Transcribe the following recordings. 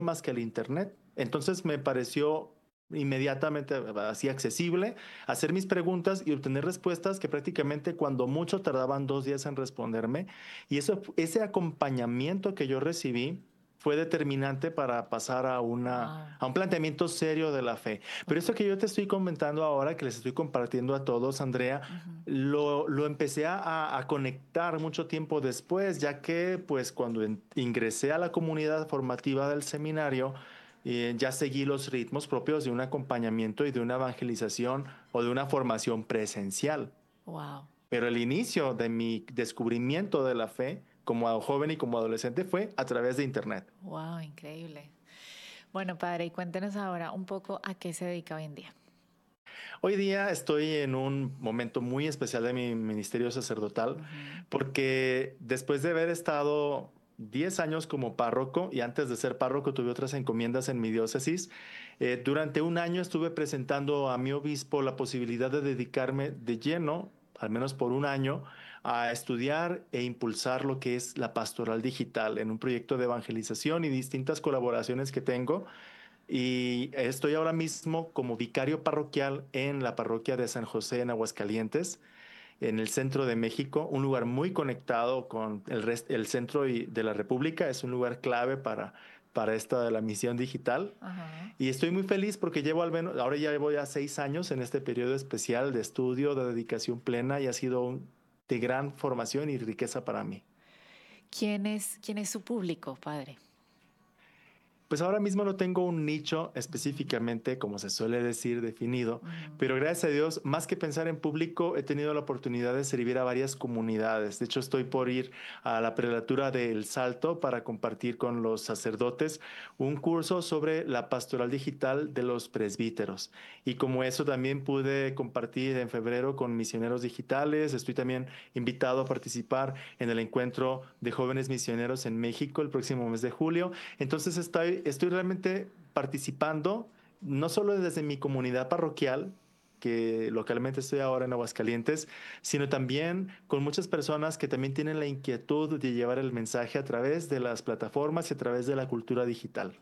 más que el Internet. Entonces me pareció inmediatamente así accesible hacer mis preguntas y obtener respuestas que prácticamente cuando mucho tardaban 2 días en responderme. Y ese acompañamiento que yo recibí fue determinante para pasar Wow. a un planteamiento serio de la fe. Pero Ok. eso que yo te estoy comentando ahora, que les estoy compartiendo a todos, Andrea, Ujú. lo empecé a conectar mucho tiempo después, ya que pues cuando ingresé a la comunidad formativa del seminario, ya seguí los ritmos propios de un acompañamiento y de una evangelización o de una formación presencial. Wow. Pero el inicio de mi descubrimiento de la fe como joven y como adolescente fue a través de Internet. Wow, increíble. Bueno, padre, y cuéntenos ahora un poco a qué se dedica hoy en día. Hoy día estoy en un momento muy especial de mi ministerio sacerdotal Ujú. porque después de haber estado 10 años como párroco y antes de ser párroco tuve otras encomiendas en mi diócesis, durante un año estuve presentando a mi obispo la posibilidad de dedicarme de lleno, al menos por un año, a estudiar e impulsar lo que es la pastoral digital en un proyecto de evangelización y distintas colaboraciones que tengo. Y estoy ahora mismo como vicario parroquial en la parroquia de San José en Aguascalientes, en el centro de México, un lugar muy conectado con el centro de la República. Es un lugar clave para esta de la misión digital. Ajá. Y estoy muy feliz porque llevo al menos, ahora ya llevo ya 6 años en este periodo especial de estudio, de dedicación plena y ha sido de gran formación y riqueza para mí. Quién es su público, padre? Pues ahora mismo no tengo un nicho Ujú. específicamente, como se suele decir, definido, Ujú. pero gracias a Dios, más que pensar en público, he tenido la oportunidad de servir a varias comunidades. De hecho, estoy por ir a la prelatura de El Salto para compartir con los sacerdotes un curso sobre la pastoral digital de los presbíteros. Y como eso también pude compartir en febrero con misioneros digitales, estoy también invitado a participar en el encuentro de jóvenes misioneros en México el próximo mes de julio. Entonces estoy realmente participando, no solo desde mi comunidad parroquial, que localmente estoy ahora en Aguascalientes, sino también con muchas personas que también tienen la inquietud de llevar el mensaje a través de las plataformas y a través de la cultura digital.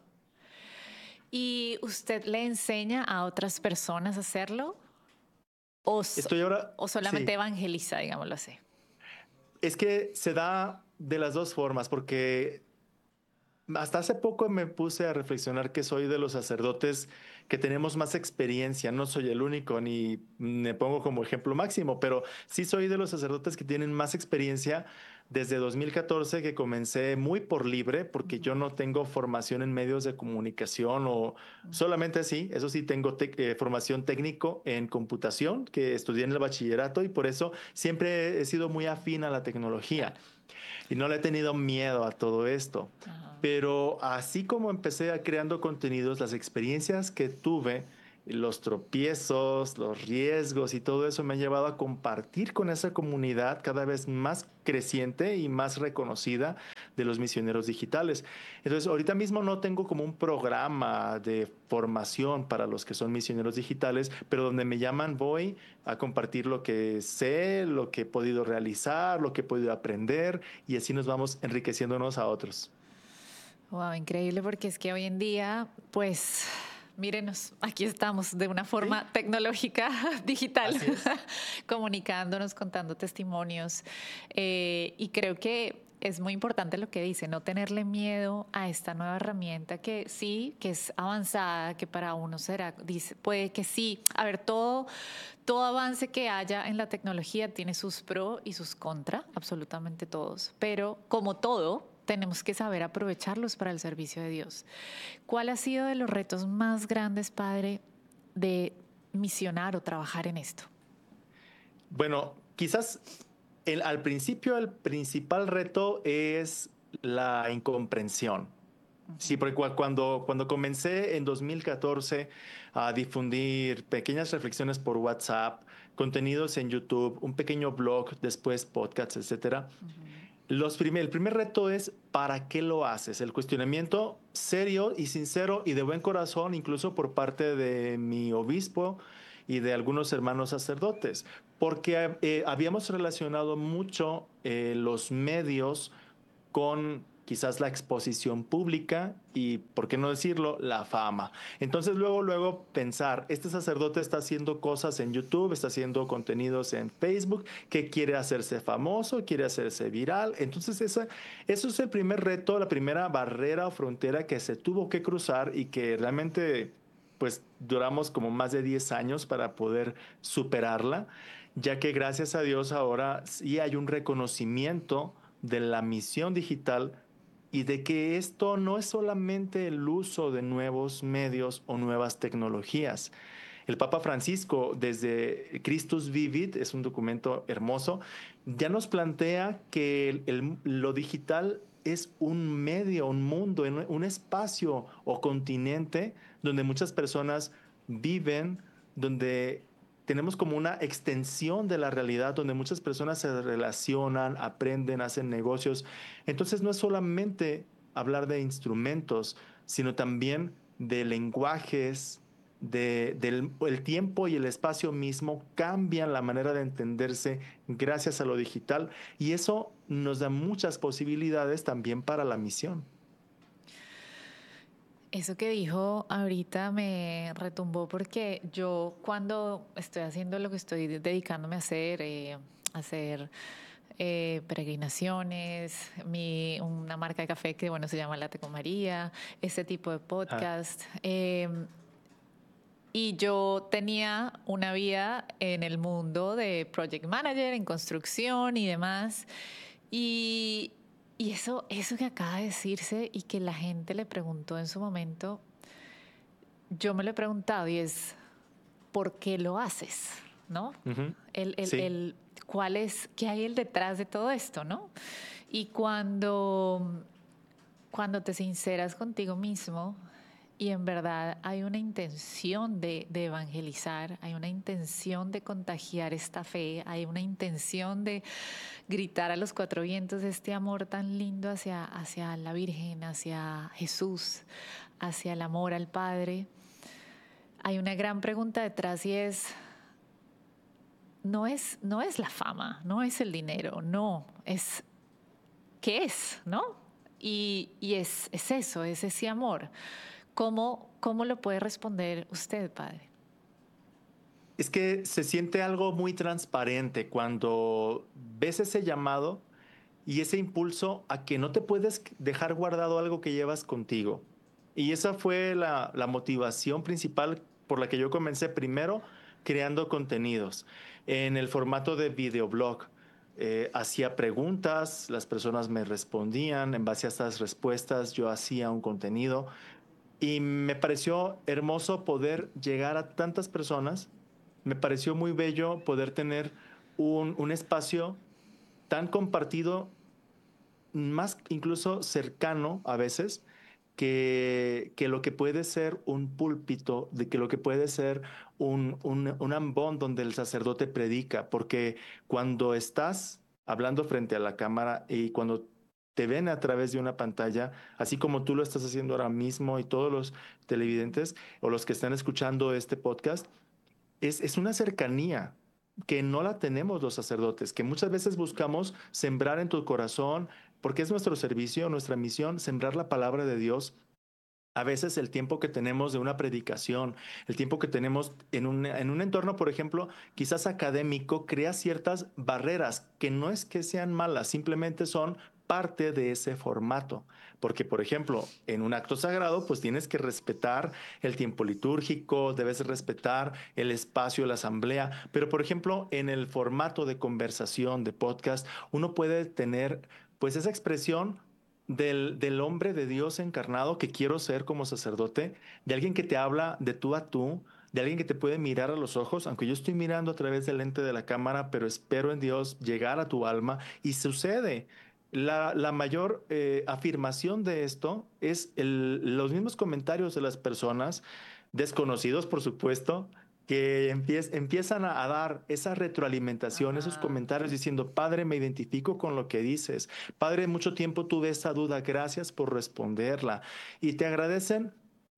¿Y usted le enseña a otras personas a hacerlo o, Estoy ahora, o solamente sí, evangeliza, digámoslo así? es que se da de las dos formas, porque hasta hace poco me puse a reflexionar que soy de los sacerdotes que tenemos más experiencia. No soy el único ni me pongo como ejemplo máximo, pero sí soy de los sacerdotes que tienen más experiencia desde 2014 que comencé muy por libre porque yo Ujú. no tengo formación en medios de comunicación o solamente sí, eso sí tengo formación técnico en computación que estudié en el bachillerato y por eso siempre he sido muy afín a la tecnología. Claro. Y no le he tenido miedo a todo esto. Ajá. Pero así como empecé a creando contenidos, las experiencias que tuve, los tropiezos, los riesgos y todo eso me ha llevado a compartir con esa comunidad cada vez más creciente y más reconocida de los misioneros digitales. Entonces, ahorita mismo no tengo como un programa de formación para los que son misioneros digitales, pero donde me llaman voy a compartir lo que sé, lo que he podido realizar, lo que he podido aprender y así nos vamos enriqueciéndonos a otros. Wow, increíble porque es que hoy en día, pues, mírenos, aquí estamos de una Sí, forma tecnológica, digital, así es. comunicándonos, contando testimonios. Y creo que es muy importante lo que dice, no tenerle miedo a esta nueva herramienta que sí, que es avanzada, que para uno será, dice, puede que sí. A ver, todo avance que haya en la tecnología tiene sus pros y sus contras, absolutamente todos. Pero como todo, tenemos que saber aprovecharlos para el servicio de Dios. ¿Cuál ha sido de los retos más grandes, padre, de misionar o trabajar en esto? Bueno, quizás al principio el principal reto es la incomprensión. Sí, porque cuando comencé en 2014 a difundir pequeñas reflexiones por WhatsApp, contenidos en YouTube, un pequeño blog, después podcasts, etcétera, el primer reto es ¿para qué lo haces? El cuestionamiento serio y sincero y de buen corazón, incluso por parte de mi obispo y de algunos hermanos sacerdotes, porque habíamos relacionado mucho los medios con quizás la exposición pública y, ¿por qué no decirlo?, la fama. Entonces luego pensar, este sacerdote está haciendo cosas en YouTube, está haciendo contenidos en Facebook, que quiere hacerse famoso, quiere hacerse viral. Entonces eso es el primer reto, la primera barrera o frontera que se tuvo que cruzar y que realmente pues duramos como más de 10 años para poder superarla, ya que gracias a Dios ahora sí hay un reconocimiento de la misión digital y de que esto no es solamente el uso de nuevos medios o nuevas tecnologías. El Papa Francisco, desde Christus Vivit, es un documento hermoso, ya nos plantea que lo digital es un medio, un mundo, un espacio o continente donde muchas personas viven, donde tenemos como una extensión de la realidad, donde muchas personas se relacionan, aprenden, hacen negocios. Entonces no es solamente hablar de instrumentos, sino también de lenguajes, el tiempo y el espacio mismo cambian la manera de entenderse gracias a lo digital y eso nos da muchas posibilidades también para la misión. Eso que dijo ahorita me retumbó porque yo cuando estoy haciendo lo que estoy dedicándome a hacer peregrinaciones, una marca de café que bueno se llama Latte con María, este tipo de Ah, podcast. Y yo tenía una vida en el mundo de project manager, en construcción y demás. Y, y eso que acaba de decirse y que la gente le preguntó en su momento, yo me lo he preguntado y es, ¿por qué lo haces? ¿No? ujú, El, el, sí. el, ¿Qué hay el detrás de todo esto? ¿No? Y cuando te sinceras contigo mismo y en verdad hay una intención de evangelizar, hay una intención de contagiar esta fe, hay una intención de gritar a los cuatro vientos este amor tan lindo hacia la Virgen, hacia Jesús, hacia el amor al Padre. Hay una gran pregunta detrás y es, no es la fama, no es el dinero, no, es qué es, ¿no? Y es eso, es ese amor. ¿Cómo lo puede responder usted, padre? Es que se siente algo muy transparente cuando ves ese llamado y ese impulso a que no te puedes dejar guardado algo que llevas contigo. Y esa fue la motivación principal por la que yo comencé primero creando contenidos en el formato de videoblog. Hacía preguntas, las personas me respondían, en base a estas respuestas yo hacía un contenido y me pareció hermoso poder llegar a tantas personas, me pareció muy bello poder tener un espacio tan compartido, más incluso cercano a veces, que lo que puede ser un púlpito, de que lo que puede ser un ambón donde el sacerdote predica, porque cuando estás hablando frente a la cámara y cuando te ven a través de una pantalla, así como tú lo estás haciendo ahora mismo y todos los televidentes o los que están escuchando este podcast, es una cercanía que no la tenemos los sacerdotes, que muchas veces buscamos sembrar en tu corazón, porque es nuestro servicio, nuestra misión, sembrar la palabra de Dios. A veces el tiempo que tenemos de una predicación, el tiempo que tenemos en un entorno, por ejemplo, quizás académico, crea ciertas barreras que no es que sean malas, simplemente son parte de ese formato. Porque, por ejemplo, en un acto sagrado, pues tienes que respetar el tiempo litúrgico, debes respetar el espacio de la asamblea. Pero, por ejemplo, en el formato de conversación, de podcast, uno puede tener pues esa expresión del hombre de Dios encarnado que quiero ser como sacerdote, de alguien que te habla de tú a tú, de alguien que te puede mirar a los ojos, aunque yo estoy mirando a través del lente de la cámara, pero espero en Dios llegar a tu alma y sucede. La mayor afirmación de esto es los mismos comentarios de las personas, desconocidos por supuesto, que empiezan a dar esa retroalimentación, esos Ajá. comentarios diciendo, Padre, me identifico con lo que dices. Padre, mucho tiempo tuve esa duda, gracias por responderla. Y te agradecen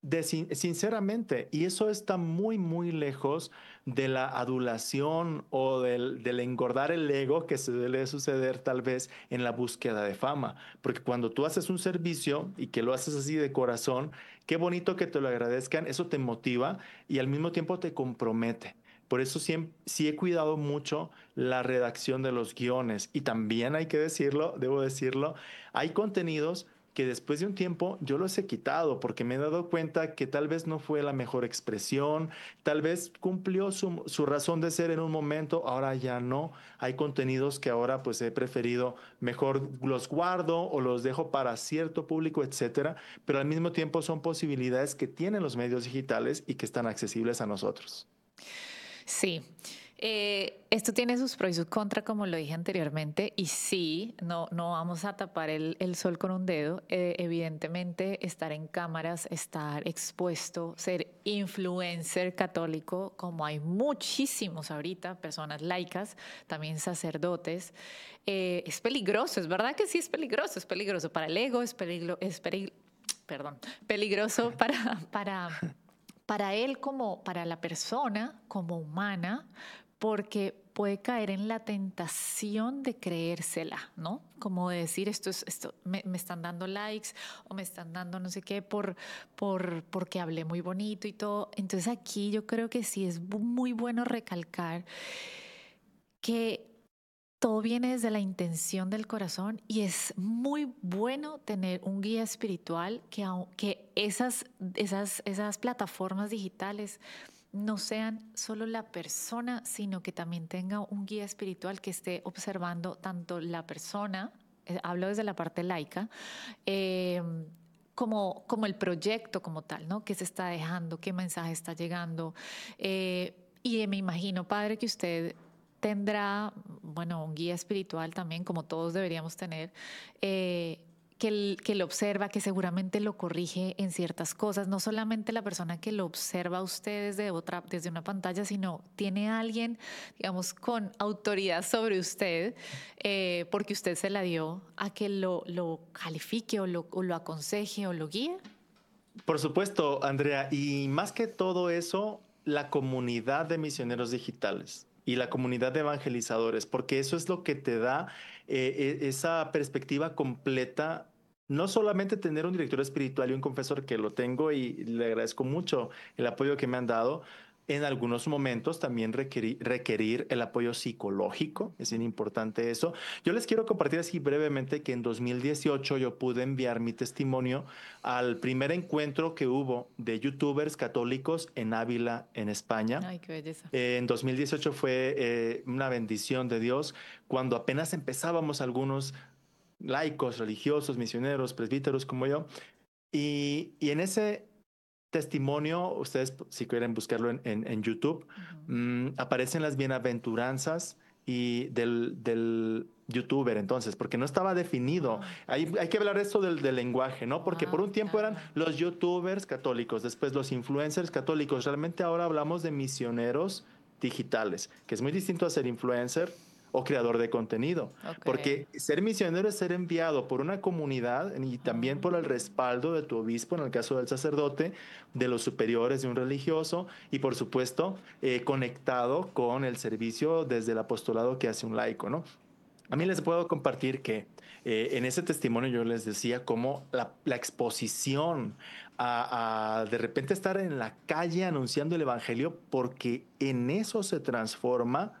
Sinceramente, y eso está muy, muy lejos de la adulación o del engordar el ego que se debe suceder tal vez en la búsqueda de fama. Porque cuando tú haces un servicio y que lo haces así de corazón, qué bonito que te lo agradezcan, eso te motiva y al mismo tiempo te compromete. Por eso sí he cuidado mucho la redacción de los guiones y también hay que decirlo, debo decirlo, hay contenidos que después de un tiempo yo los he quitado porque me he dado cuenta que tal vez no fue la mejor expresión, tal vez cumplió su razón de ser en un momento, ahora ya no. Hay contenidos que ahora pues he preferido mejor los guardo o los dejo para cierto público, etcétera, pero al mismo tiempo son posibilidades que tienen los medios digitales y que están accesibles a nosotros. Sí, esto tiene sus pros y sus contras, como lo dije anteriormente, y sí, no vamos a tapar el sol con un dedo. Evidentemente, estar en cámaras, estar expuesto, ser influencer católico, como hay muchísimos ahorita, personas laicas, también sacerdotes, es peligroso, es verdad que sí es peligroso para el ego, perdón, peligroso para él como para la persona, como humana, porque puede caer en la tentación de creérsela, ¿no? Como de decir, me están dando likes o me están dando no sé qué porque hablé muy bonito y todo. Entonces aquí yo creo que sí es muy bueno recalcar que todo viene desde la intención del corazón y es muy bueno tener un guía espiritual que esas plataformas digitales no sean solo la persona, sino que también tenga un guía espiritual que esté observando tanto la persona, hablo desde la parte laica, eh, como el proyecto como tal, ¿no? ¿Qué se está dejando? ¿Qué mensaje está llegando? Y me imagino, padre, que usted tendrá, bueno, un guía espiritual también, como todos deberíamos tener, que lo observa, que seguramente lo corrige en ciertas cosas. No solamente la persona que lo observa a usted desde una pantalla, sino tiene alguien, digamos, con autoridad sobre usted, porque usted se la dio a que lo califique o lo aconseje o lo guíe. Por supuesto, Andrea, y más que todo eso, la comunidad de misioneros digitales y la comunidad de evangelizadores, porque eso es lo que te da esa perspectiva completa. No solamente tener un director espiritual y un confesor que lo tengo y le agradezco mucho el apoyo que me han dado, en algunos momentos también requerir el apoyo psicológico, es bien importante eso. Yo les quiero compartir así brevemente que en 2018 yo pude enviar mi testimonio al primer encuentro que hubo de youtubers católicos en Ávila, en España. Ay, qué belleza. En 2018 fue una bendición de Dios cuando apenas empezábamos algunos laicos, religiosos, misioneros, presbíteros como yo. Y en ese testimonio, ustedes si quieren buscarlo en YouTube, aparecen las bienaventuranzas y del youtuber entonces, porque no estaba definido. Wow, Hay que hablar de esto del lenguaje, ¿no? Porque por wow, un tiempo eran claro. los youtubers católicos, después los influencers católicos. Realmente ahora hablamos de misioneros digitales, que es muy distinto a ser influencer o creador de contenido, Ok. porque ser misionero es ser enviado por una comunidad y también por el respaldo de tu obispo, en el caso del sacerdote, de los superiores de un religioso y por supuesto conectado con el servicio desde el apostolado que hace un laico, ¿no? A mí les puedo compartir que en ese testimonio yo les decía cómo la exposición a de repente estar en la calle anunciando el evangelio, porque en eso se transforma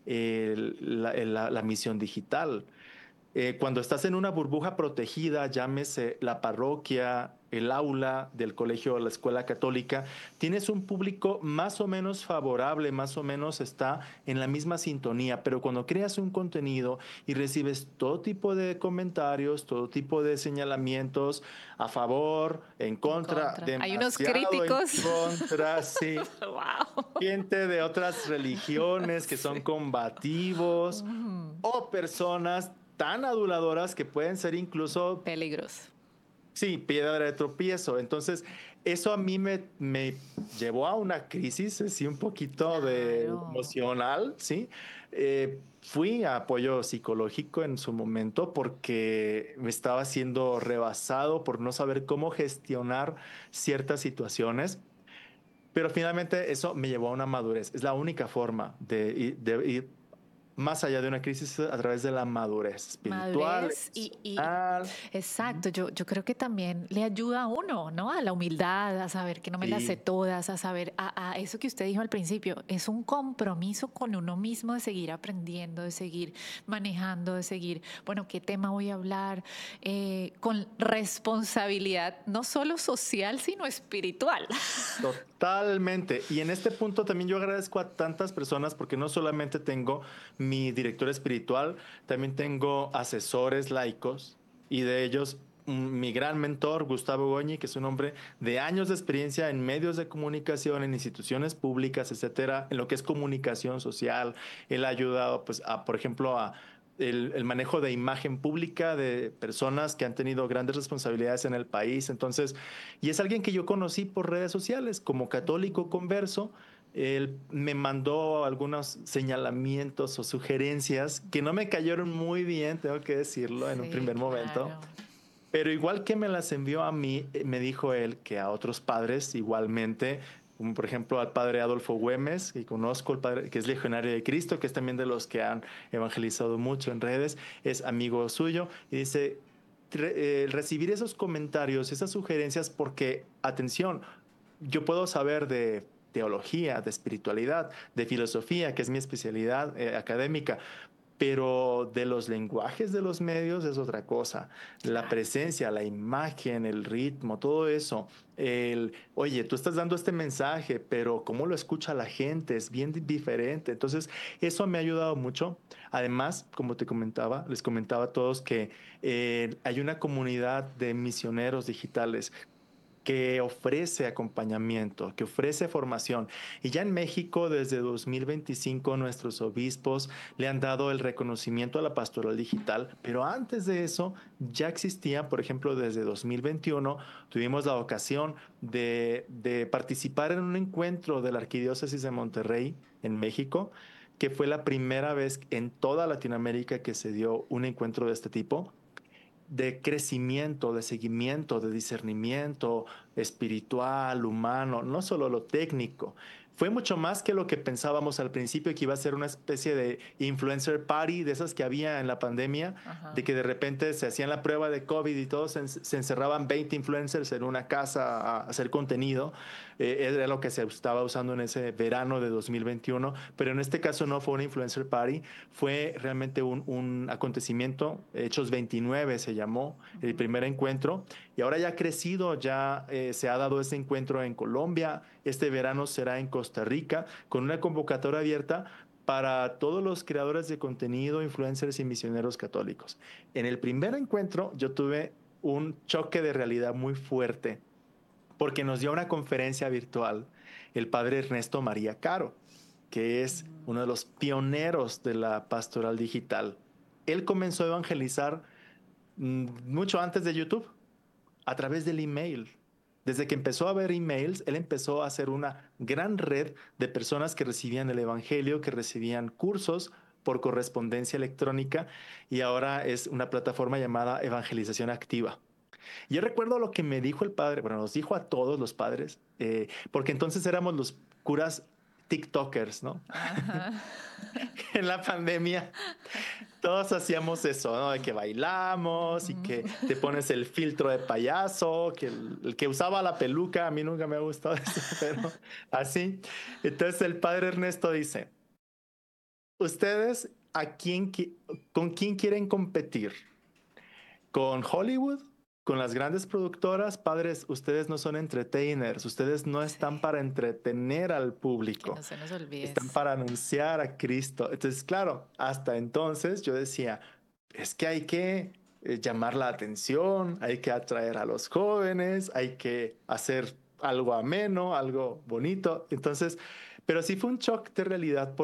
la misión digital. Cuando estás en una burbuja protegida, llámese la parroquia, el aula del colegio o la escuela católica, tienes un público más o menos favorable, más o menos está en la misma sintonía, pero cuando creas un contenido y recibes todo tipo de comentarios, todo tipo de señalamientos a favor, en En contra, contra. Hay unos demasiado en críticos. contra, sí, Wow. gente de otras religiones que son Sí. combativos Mm, o personas tan aduladoras que pueden ser incluso peligroso. Sí, piedra de tropiezo. Entonces, eso a mí me llevó a una crisis, sí, un poquito de Claro. emocional, ¿sí? Fui a apoyo psicológico en su momento porque me estaba siendo rebasado por no saber cómo gestionar ciertas situaciones. Pero finalmente eso me llevó a una madurez. Es la única forma de ir más allá de una crisis a través de la madurez espiritual, Madurez y emocional. exacto, yo creo que también le ayuda a uno, ¿no? A la humildad, a saber que no me las sé Sí, todas, a saber, a eso que usted dijo al principio, es un compromiso con uno mismo de seguir aprendiendo, de seguir manejando, de seguir, bueno, ¿qué tema voy a hablar? Con responsabilidad, no solo social, sino espiritual. totalmente. Y en este punto también yo agradezco a tantas personas porque no solamente tengo mi director espiritual, también tengo asesores laicos y de ellos mi gran mentor, Gustavo Goñi, que es un hombre de años de experiencia en medios de comunicación, en instituciones públicas, etcétera, en lo que es comunicación social. Él ha ayudado, pues, a, por ejemplo, a el manejo de imagen pública de personas que han tenido grandes responsabilidades en el país. Entonces, y es alguien que yo conocí por redes sociales como católico converso. Él me mandó algunos señalamientos o sugerencias que no me cayeron muy bien, tengo que decirlo, en un Sí, primer momento. claro. Pero igual que me las envió a mí, me dijo él que a otros padres igualmente, como por ejemplo al padre Adolfo Güemes, que conozco, el padre que es legionario de Cristo, que es también de los que han evangelizado mucho en redes, es amigo suyo, y dice, recibir esos comentarios, esas sugerencias, porque, atención, yo puedo saber de teología, de espiritualidad, de filosofía, que es mi especialidad académica, pero de los lenguajes de los medios es otra cosa. La Claro. presencia, la imagen, el ritmo, todo eso. Oye, tú estás dando este mensaje, pero cómo lo escucha la gente es bien diferente. Entonces, eso me ha ayudado mucho. Además, como te comentaba, les comentaba a todos que hay una comunidad de misioneros digitales que ofrece acompañamiento, que ofrece formación. Y ya en México, desde 2025, nuestros obispos le han dado el reconocimiento a la pastoral digital, pero antes de eso ya existía, por ejemplo, desde 2021, tuvimos la ocasión de participar en un encuentro de la Arquidiócesis de Monterrey en México, que fue la primera vez en toda Latinoamérica que se dio un encuentro de este tipo de crecimiento, de seguimiento, de discernimiento espiritual, humano, no solo lo técnico. Fue mucho más que lo que pensábamos al principio, que iba a ser una especie de influencer party de esas que había en la pandemia, de Ajá. que de repente se hacían la prueba de COVID y todos se encerraban 20 influencers en una casa a hacer contenido. Era lo que se estaba usando en ese verano de 2021, pero en este caso no fue una influencer party, fue realmente un acontecimiento, Hechos 29 se llamó el Ujú. primer encuentro, y ahora ya ha crecido, ya se ha dado ese encuentro en Colombia, este verano será en Costa Rica, con una convocatoria abierta para todos los creadores de contenido, influencers y misioneros católicos. En el primer encuentro yo tuve un choque de realidad muy fuerte porque nos dio una conferencia virtual el padre Ernesto María Caro, que es uno de los pioneros de la pastoral digital. Él comenzó a evangelizar mucho antes de YouTube, a través del email. Desde que empezó a ver emails, él empezó a hacer una gran red de personas que recibían el Evangelio, que recibían cursos por correspondencia electrónica y ahora es una plataforma llamada Evangelización Activa. Yo recuerdo lo que me dijo el padre, bueno, nos dijo a todos los padres, porque entonces éramos los curas TikTokers, ¿no? Ajá. En la pandemia todos hacíamos eso, ¿no? De que bailamos y que Mm. te pones el filtro de payaso, que el que usaba la peluca, a mí nunca me ha gustado eso, pero así. Entonces el padre Ernesto dice, ¿ustedes con quién quieren competir? ¿Con Hollywood? ¿Con las grandes productoras? Padres, ustedes no son entertainers, ustedes no Sí, están para entretener al que público, no se nos olvide están eso. para anunciar a Cristo. Entonces, claro, hasta entonces yo decía, es que hay que llamar la atención, hay que atraer a los jóvenes, hay que hacer algo ameno, algo bonito. Entonces, pero sí fue un shock de realidad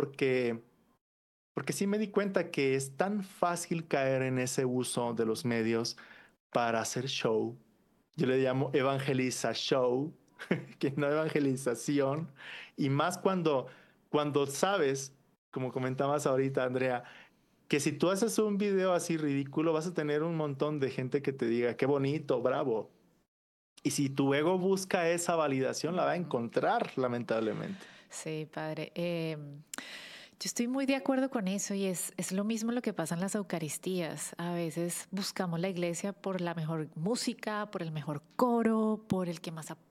porque sí me di cuenta que es tan fácil caer en ese uso de los medios para hacer show, yo le llamo evangeliza show, que no evangelización, y más cuando sabes, como comentabas ahorita, Andrea, que si tú haces un video así ridículo, vas a tener un montón de gente que te diga, qué bonito, bravo. Y si tu ego busca esa validación, la va a encontrar, lamentablemente. Sí, padre. Yo estoy muy de acuerdo con eso y es lo mismo lo que pasa en las Eucaristías. A veces buscamos la iglesia por la mejor música, por el mejor coro, por el que más